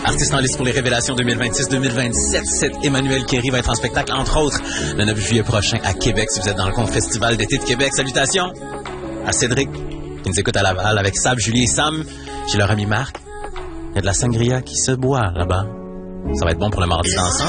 Artiste en liste pour les révélations 2026-2027. Cet Emmanuel Kéry va être en spectacle, entre autres, le 9 juillet prochain à Québec. Si vous êtes dans le compte Festival d'été de Québec, salutations à Cédric, qui nous écoute à Laval, avec Sab, Julie et Sam. J'ai leur ami Marc. Il y a de la sangria qui se boit là-bas. Ça va être bon pour le mardi dansant.